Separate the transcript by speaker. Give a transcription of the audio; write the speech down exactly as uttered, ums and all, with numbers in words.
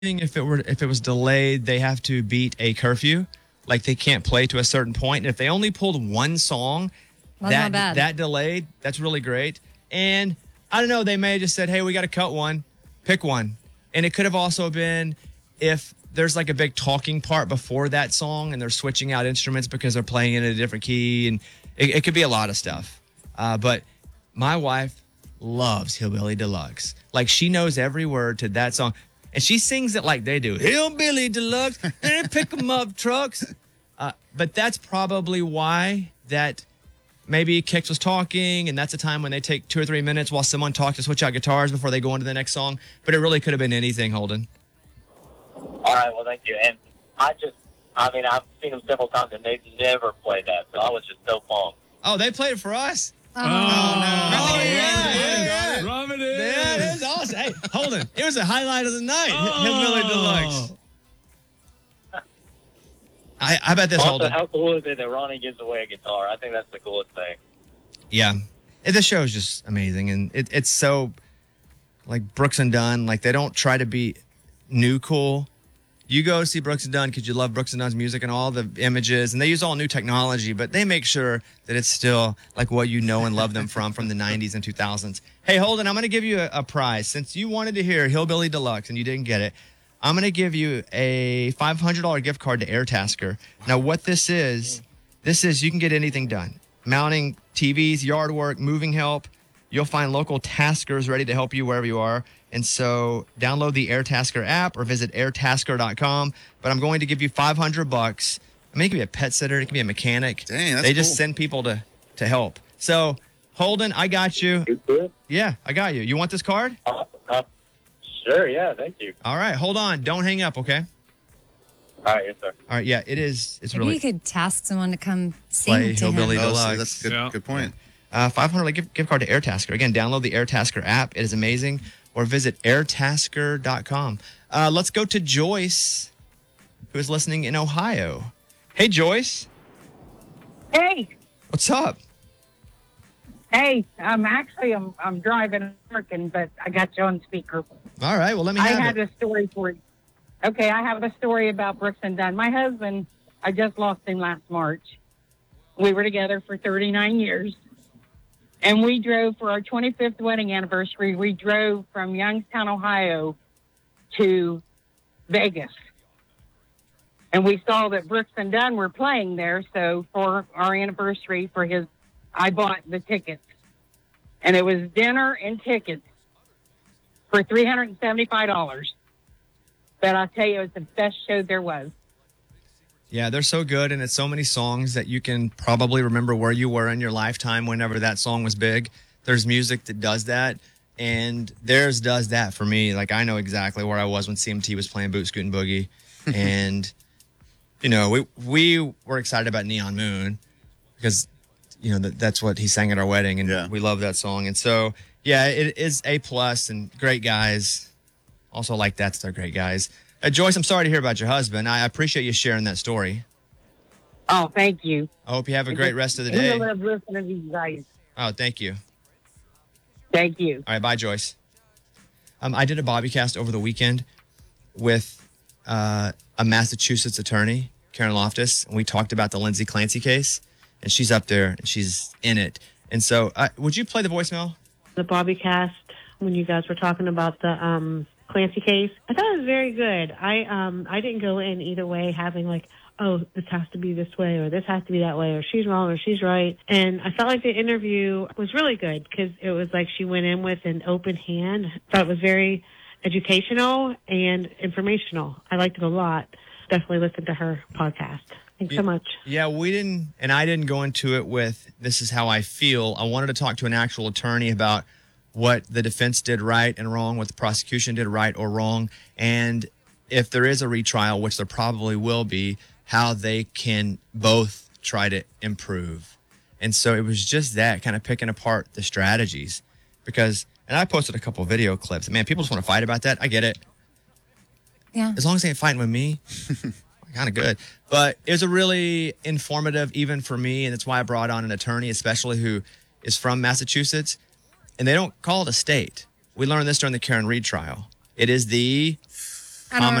Speaker 1: if it were if it was delayed, they have to beat a curfew. Like they can't play to a certain point. And if they only pulled one song,
Speaker 2: That's
Speaker 1: that
Speaker 2: not bad.
Speaker 1: that delayed, that's really great. And I don't know, they may have just said, hey, we got to cut one, pick one. And it could have also been if there's like a big talking part before that song and they're switching out instruments because they're playing in a different key. And it, it could be a lot of stuff. Uh, but my wife loves Hillbilly Deluxe. Like she knows every word to that song. And she sings it like they do. Hillbilly Deluxe, they pick 'em up trucks. Uh, but that's probably why that maybe Kix was talking, and that's a time when they take two or three minutes while someone talks to switch out guitars before they go into the next song. But it really could have been anything, Holden.
Speaker 3: All right, well, thank you. And I just, I mean, I've seen them several times, and they've never played that, so I was just so pumped.
Speaker 1: Oh, they played it for us?
Speaker 2: Oh,
Speaker 4: no.
Speaker 1: Oh, yeah, yeah, yeah.
Speaker 4: Rub it in.
Speaker 1: Yeah, it was awesome. Hey, Holden, it was a highlight of the night.
Speaker 4: Oh.
Speaker 1: Hillbilly Deluxe. I, I bet this
Speaker 3: Also,
Speaker 1: Holden.
Speaker 3: how cool is it that Ronnie gives away a guitar? I think that's the coolest thing.
Speaker 1: Yeah. It, the show is just amazing. And it, it's so, like, Brooks and Dunn. Like, they don't try to be new cool. You go see Brooks and Dunn because you love Brooks and Dunn's music and all the images. And they use all new technology. But they make sure that it's still, like, what you know and love them from, from the nineties and two thousands. Hey, Holden, I'm going to give you a, a prize. Since you wanted to hear Hillbilly Deluxe and you didn't get it, I'm going to give you a five hundred dollars gift card to Airtasker. Now, what this is, this is you can get anything done. Mounting T Vs, yard work, moving help. You'll find local taskers ready to help you wherever you are. And so download the Airtasker app or visit airtasker dot com. But I'm going to give you five hundred bucks. I mean, it can be a pet sitter. It can be a mechanic.
Speaker 5: Dang, that's
Speaker 1: They just
Speaker 5: cool.
Speaker 1: send people to, to help. So, Holden, I got you.
Speaker 3: You good?
Speaker 1: Yeah, I got you. You want this card?
Speaker 3: Uh, uh, sure, yeah, thank you.
Speaker 1: All right, hold on. Don't hang up, okay?
Speaker 3: All right, yes, sir.
Speaker 1: All right, yeah, it is. It's
Speaker 2: Maybe
Speaker 1: really
Speaker 2: you could task someone to come sing
Speaker 1: Play
Speaker 2: to
Speaker 1: Hillbilly
Speaker 2: him.
Speaker 5: Oh, so
Speaker 1: Deluxe.
Speaker 5: that's a good,
Speaker 4: Yeah.
Speaker 5: good point.
Speaker 1: Uh, five hundred dollars gift, gift card to Airtasker. Again, download the Airtasker app. It is amazing. Or visit airtasker dot com. Uh, let's go to Joyce, who is listening in Ohio. Hey, Joyce.
Speaker 6: Hey,
Speaker 1: What's up?
Speaker 6: hey, I'm actually I'm I'm driving and working, but I got you on speaker.
Speaker 1: All right, well, let me
Speaker 6: I
Speaker 1: have
Speaker 6: had
Speaker 1: it.
Speaker 6: a story for you. Okay, I have a story about Brooks and Dunn. My husband, I just lost him last March. We were together for thirty-nine years. And we drove for our twenty-fifth wedding anniversary. We drove from Youngstown, Ohio to Vegas. And we saw that Brooks and Dunn were playing there. So for our anniversary, for his, I bought the tickets. And it was dinner and tickets for three hundred seventy-five dollars. But I'll tell you, it was the best show there was.
Speaker 1: Yeah, they're so good, and it's so many songs that you can probably remember where you were in your lifetime whenever that song was big. There's music that does that, and theirs does that for me. Like, I know exactly where I was when C M T was playing Boot Scootin' Boogie, and, you know, we we were excited about Neon Moon because, you know, that, that's what he sang at our wedding, and
Speaker 5: Yeah.
Speaker 1: we love that song. And so, yeah, it is A plus and great guys. Also like that's they're great guys. Uh, Joyce, I'm sorry to hear about your husband. I appreciate you sharing that story.
Speaker 6: Oh, thank you.
Speaker 1: I hope you have a great rest of the
Speaker 6: We
Speaker 1: day.
Speaker 6: love listening to you guys.
Speaker 1: Oh, thank you.
Speaker 6: Thank you.
Speaker 1: All right, bye, Joyce. Um, I did a Bobbycast over the weekend with uh, a Massachusetts attorney, Karen Loftus, and we talked about the Lindsay Clancy case, and she's up there and she's in it. And so, uh, would you play the voicemail?
Speaker 7: The Bobby cast when you guys were talking about the um, Clancy case. I thought it was very good. I um I didn't go in either way having like, oh, this has to be this way or this has to be that way or she's wrong or she's right. And I felt like the interview was really good because it was like she went in with an open hand. I thought it was very educational and informational. I liked it a lot. Definitely listen to her podcast. Thanks so much.
Speaker 1: Yeah, we didn't, and I didn't go into it with this is how I feel. I wanted to talk to an actual attorney about what the defense did right and wrong, what the prosecution did right or wrong, and if there is a retrial, which there probably will be, how they can both try to improve. And so it was just that, kind of picking apart the strategies. Because, and I posted a couple video clips. Man, people just want to fight about that. I get it.
Speaker 2: Yeah.
Speaker 1: As long as they ain't fighting with me, kind of good. But it was a really informative, even for me, and that's why I brought on an attorney, especially who is from Massachusetts. And they don't call it a state. We learned this during the Karen Reed trial. It is the
Speaker 2: I don't
Speaker 1: comment